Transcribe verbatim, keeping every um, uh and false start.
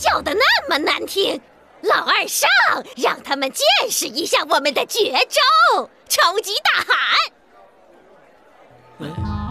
叫的那么难听。老二上，让他们见识一下我们的绝招——超级大喊。